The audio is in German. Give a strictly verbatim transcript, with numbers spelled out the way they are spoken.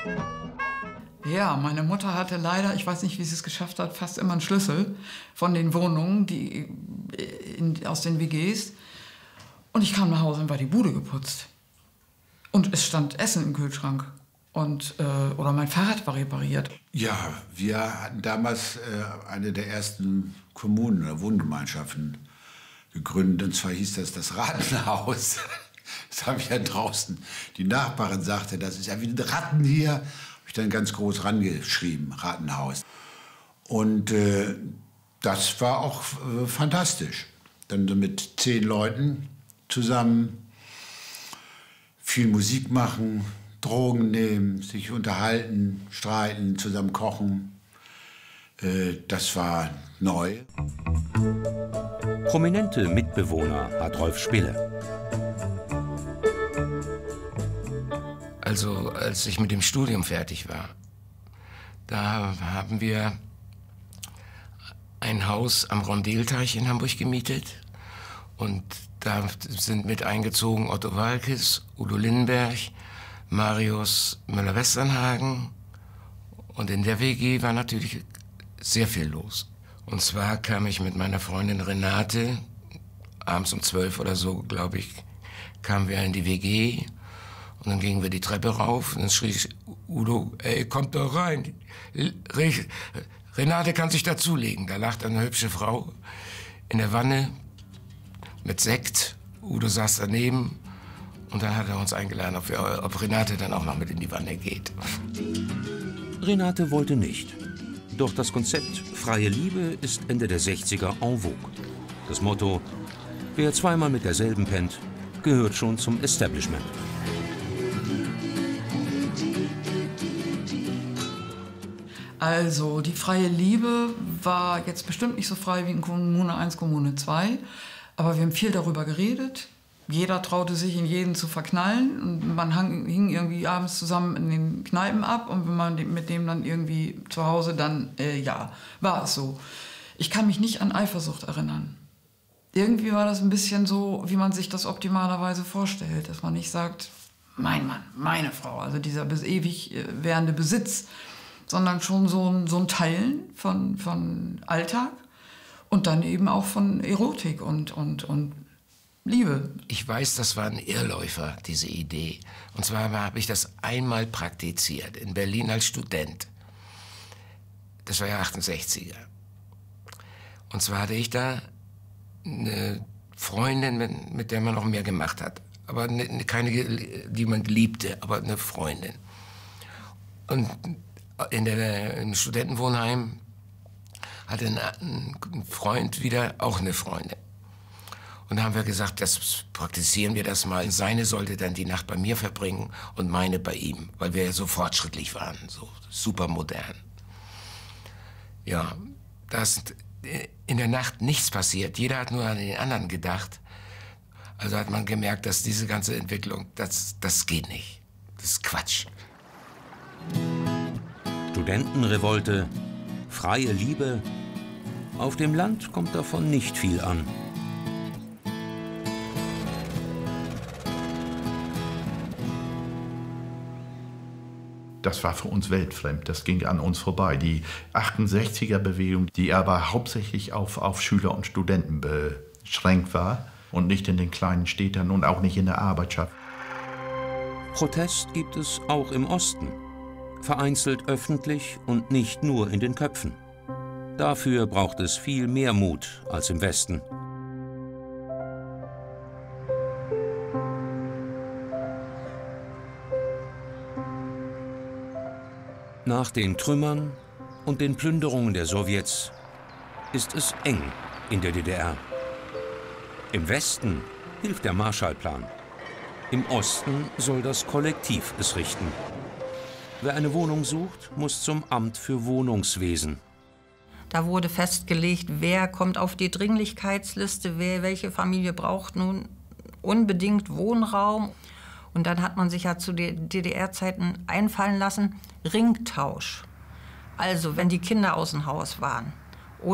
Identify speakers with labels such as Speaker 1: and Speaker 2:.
Speaker 1: Ja, meine Mutter hatte leider, ich weiß nicht, wie sie es geschafft hat, fast immer einen Schlüssel von den Wohnungen, die in, aus den W Gs. Und ich kam nach Hause und war die Bude geputzt. Und es stand Essen im Kühlschrank. Und, äh, oder mein Fahrrad war repariert.
Speaker 2: Ja, wir hatten damals äh, eine der ersten Kommunen oder Wohngemeinschaften gegründet. Und zwar hieß das das Rattenhaus. Das habe ich ja draußen. Die Nachbarin sagte, das ist ja wie Ratten hier. Habe ich dann ganz groß rangeschrieben, Rattenhaus. Und äh, das war auch äh, fantastisch. Dann so mit zehn Leuten zusammen viel Musik machen, Drogen nehmen, sich unterhalten, streiten, zusammen kochen. Äh, das war neu.
Speaker 3: Prominente Mitbewohner hat Rolf Spille.
Speaker 4: Also, als ich mit dem Studium fertig war, da haben wir ein Haus am Rondelteich in Hamburg gemietet. Und da sind mit eingezogen Otto Waalkes, Udo Lindenberg, Marius Müller-Westernhagen. Und in der W G war natürlich sehr viel los. Und zwar kam ich mit meiner Freundin Renate, abends um zwölf oder so, glaube ich, kamen wir in die W G. Und dann gingen wir die Treppe rauf und dann schrie Udo, ey, kommt doch rein. Re Renate kann sich dazulegen. Da lag eine hübsche Frau in der Wanne mit Sekt. Udo saß daneben und dann hat er uns eingeladen, ob, wir, ob Renate dann auch noch mit in die Wanne geht.
Speaker 3: Renate wollte nicht. Doch das Konzept freie Liebe ist Ende der sechziger en vogue. Das Motto, wer zweimal mit derselben pennt, gehört schon zum Establishment.
Speaker 1: Also, die freie Liebe war jetzt bestimmt nicht so frei wie in Kommune eins, Kommune zwei. Aber wir haben viel darüber geredet. Jeder traute sich, in jeden zu verknallen. Und man hang, hing irgendwie abends zusammen in den Kneipen ab. Und wenn man mit dem dann irgendwie zu Hause, dann, äh, ja, war es so. Ich kann mich nicht an Eifersucht erinnern. Irgendwie war das ein bisschen so, wie man sich das optimalerweise vorstellt. Dass man nicht sagt, mein Mann, meine Frau, also dieser ewig währende Besitz. Sondern schon so ein, so ein Teilen von, von Alltag und dann eben auch von Erotik und, und, und Liebe.
Speaker 4: Ich weiß, das war ein Irrläufer, diese Idee. Und zwar habe ich das einmal praktiziert, in Berlin als Student. Das war ja achtundsechziger. Und zwar hatte ich da eine Freundin, mit, mit der man noch mehr gemacht hat. Aber eine, keine, die man liebte, aber eine Freundin. Und in der, im Studentenwohnheim hatte ein, ein Freund wieder auch eine Freundin. Und da haben wir gesagt, das praktizieren wir das mal. Seine sollte dann die Nacht bei mir verbringen und meine bei ihm, weil wir ja so fortschrittlich waren, so super modern. Ja, da ist in der Nacht nichts passiert. Jeder hat nur an den anderen gedacht. Also hat man gemerkt, dass diese ganze Entwicklung, das, das geht nicht. Das ist Quatsch.
Speaker 3: Studentenrevolte, freie Liebe. Auf dem Land kommt davon nicht viel an.
Speaker 5: Das war für uns weltfremd, das ging an uns vorbei. Die achtundsechziger-Bewegung, die aber hauptsächlich auf, auf Schüler und Studenten beschränkt war und nicht in den kleinen Städten und auch nicht in der Arbeitschaft.
Speaker 3: Protest gibt es auch im Osten. Vereinzelt öffentlich und nicht nur in den Köpfen. Dafür braucht es viel mehr Mut als im Westen. Nach den Trümmern und den Plünderungen der Sowjets ist es eng in der D D R. Im Westen hilft der Marshallplan. Im Osten soll das Kollektiv es richten. Wer eine Wohnung sucht, muss zum Amt für Wohnungswesen.
Speaker 6: Da wurde festgelegt, wer kommt auf die Dringlichkeitsliste, wer, welche Familie braucht nun unbedingt Wohnraum. Und dann hat man sich ja zu den D D R-Zeiten einfallen lassen, Ringtausch. Also wenn die Kinder aus dem Haus waren,